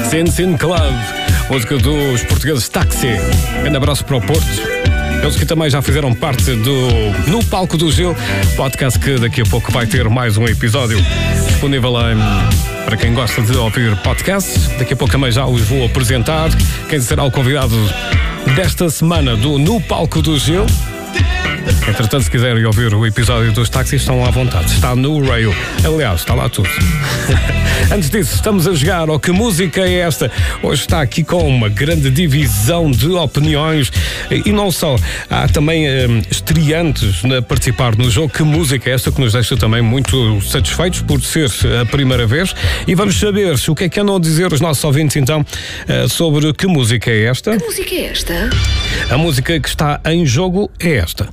Sin Club, música dos portugueses Táxi. Um abraço para o Porto. Eles que também já fizeram parte do No Palco do Gil, podcast que daqui a pouco vai ter mais um episódio disponível para quem gosta de ouvir podcasts. Daqui a pouco também já os vou apresentar. Quem será o convidado desta semana do No Palco do Gil. Entretanto, se quiserem ouvir o episódio dos táxis, estão à vontade. Está no Rail. Aliás, está lá tudo. Antes disso, estamos a jogar ao Que Música é Esta? Hoje está aqui com uma grande divisão de opiniões e não só. Há também estreantes a participar no jogo Que Música é Esta, que nos deixa também muito satisfeitos por ser a primeira vez. E vamos saber o que é que andam a dizer os nossos ouvintes então sobre Que Música é Esta? Que música é esta? A música que está em jogo é esta.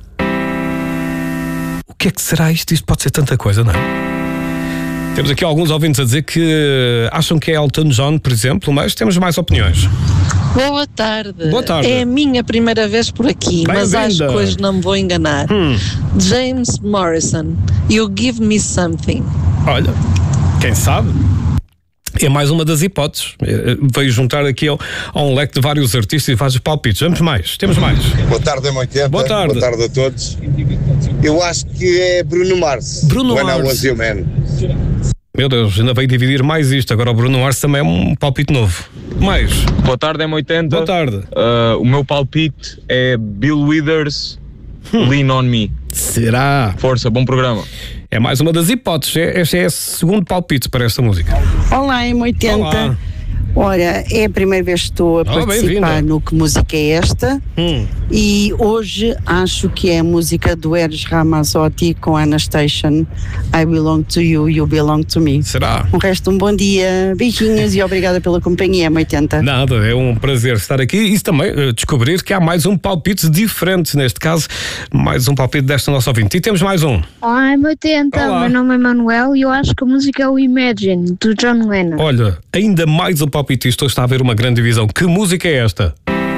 O que é que será isto? Isto pode ser tanta coisa, não é? Temos aqui alguns ouvintes a dizer que acham que é Elton John, por exemplo, mas temos mais opiniões. Boa tarde. Boa tarde. É a minha primeira vez por aqui, mas acho que hoje não me vou enganar. James Morrison, You Give Me Something. Olha, quem sabe? É mais uma das hipóteses. Veio juntar aqui a um leque de vários artistas e faz os palpites. Vamos mais, temos mais. Boa tarde, M80. Boa tarde. Boa tarde a todos. Eu acho que é Bruno Mars. Bruno When Mars. I Was Your Man. Meu Deus, ainda veio dividir mais isto. Agora o Bruno Mars também é um palpite novo. Mais. Boa tarde, M80. Boa tarde. O meu palpite é Bill Withers, Lean On Me. Será? Força, bom programa. É mais uma das hipóteses. Este é o segundo palpite para esta música. Olá, M80. Olá. Ora, é a primeira vez que estou a participar bem-vinda. no Que Música é Esta? E hoje acho que é a música do Eros Ramazzotti com Anastasia, I Belong to You, You Belong to Me. Será? O resto, um bom dia, beijinhos e obrigada pela companhia, M80. Nada, é um prazer estar aqui e também descobrir que há mais um palpite diferente, neste caso, mais um palpite desta nossa ouvinte. E temos mais um. Olá, M80, Olá. meu nome é Manuel e eu acho que a música é o Imagine, do John Lennon. Olha, ainda mais um palpite. Isto está a haver uma grande divisão. Que música é esta?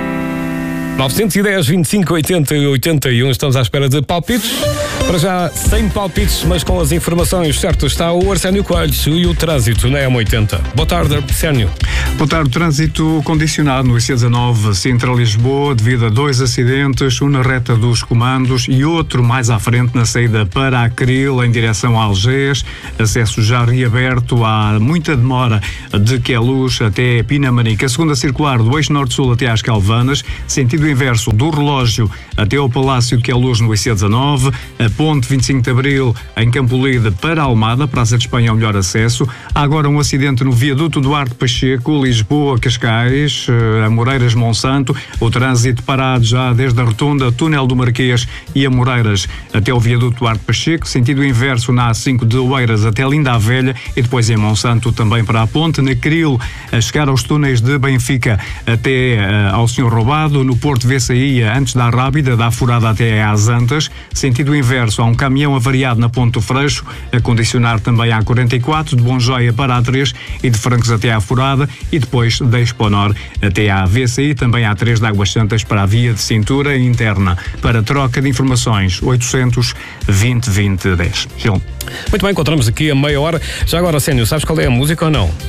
910, 25, 80 e 81. Estamos à espera de palpites. Para já, sem palpites, mas com as informações certas, está o Arsénio Coelho e o trânsito na M80. Boa tarde, Arsénio. Boa tarde. Trânsito condicionado no IC19 Sintra-Lisboa devido a 2 acidentes, um na reta dos comandos e outro mais à frente na saída para Acril em direção a Algés. Acesso já reaberto. Há muita demora de Queluz até Pinamanique. A segunda circular do eixo norte-sul até às Calvanas, sentido inverso do relógio até ao Palácio de Queluz no IC19. A ponte 25 de Abril em Campolide para Almada, Praça de Espanha, o melhor acesso. Há agora um acidente no viaduto Duarte Pacheco, Lisboa-Cascais, Amoreiras Monsanto. O trânsito parado já desde a rotunda, Túnel do Marquês e Amoreiras até o viaduto Duarte Pacheco, sentido inverso na A5 de Oeiras até Linda a Velha e depois em Monsanto também para a ponte. Na Cril, a chegar aos túneis de Benfica até ao Senhor Roubado. No Porto Vessaía, antes da Rábida, da Furada até às Antas, sentido inverso, há um caminhão avariado na Ponte do Freixo, a condicionar também à 44, de Bonjoia para a 3 e de Francos até à Furada e depois de Exponor até à VCI, também à 3 de Águas Santas para a via de cintura interna. Para troca de informações, 800 20 20 10. Gil. Muito bem, encontramos aqui a meia hora. Já agora, Sénio, sabes qual é a música ou não?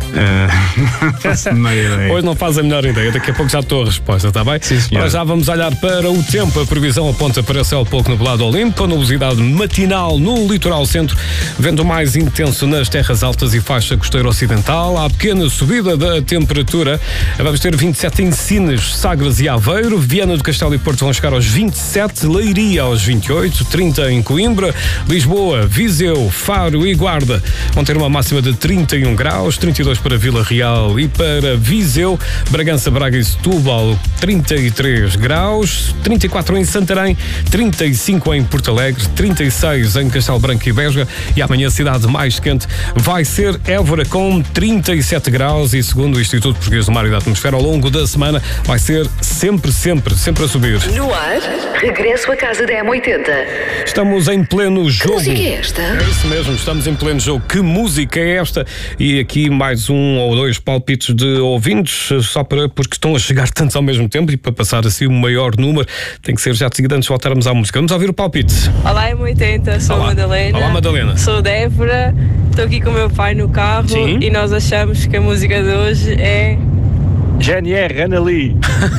Não faço meia ideia. Hoje não faz a melhor ideia, daqui a pouco já estou a resposta, está bem? Sim, senhor. Agora já vamos olhar para o tempo. A previsão aponta para céu pouco nublado ao limpo, com nubosidade matinal no litoral centro, vento mais intenso nas terras altas e faixa costeira ocidental. Há pequena subida da temperatura. Vamos ter 27 em Sines, Sagres e Aveiro. Viana do Castelo e Porto vão chegar aos 27, Leiria aos 28, 30 em Coimbra, Lisboa, Viseu, Faro e Guarda vão ter uma máxima de 31 graus, 32 para Vila Real e para Viseu, Bragança, Braga e Setúbal 33 graus, 34 em Santarém, 35 em Porto Alegre, 36 em Castelo Branco e Beja e amanhã a cidade mais quente vai ser Évora com 37 graus e segundo o Instituto Português do Mar e da Atmosfera ao longo da semana vai ser sempre a subir. No ar, regresso à casa da M80. Estamos em pleno jogo. Que música é esta? É isso mesmo, estamos em pleno jogo. Que música é esta? E aqui mais mais um ou dois palpites de ouvintes, só porque estão a chegar tantos ao mesmo tempo e para passar assim o maior número tem que ser já de seguida antes de voltarmos à música. Vamos ouvir o palpite. Olá, M80, sou a Madalena. Olá, Madalena. Sou de Évora, estou aqui com o meu pai no carro. Sim. E nós achamos que a música de hoje é... GNR, Ana Lee.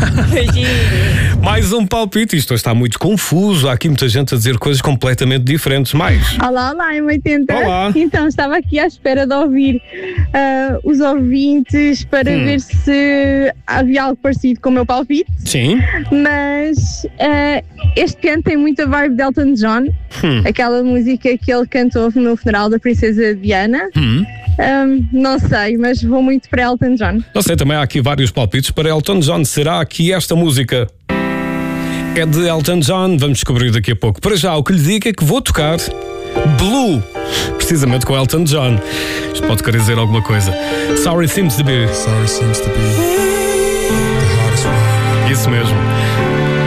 Mais um palpite, isto está muito confuso, há aqui muita gente a dizer coisas completamente diferentes. Mais. Olá, M80. Olá. Então, estava aqui à espera de ouvir os ouvintes para ver se havia algo parecido com o meu palpite. Sim. Mas este canto tem muita vibe de Elton John, aquela música que ele cantou no funeral da princesa Diana. Não sei, mas vou muito para Elton John. Não sei, também há aqui vários palpites para Elton John. Será que esta música é de Elton John? Vamos descobrir daqui a pouco. Para já, o que lhe digo é que vou tocar Blue, precisamente com Elton John. Isto pode querer dizer alguma coisa. Sorry seems to be the hardest one. Isso mesmo.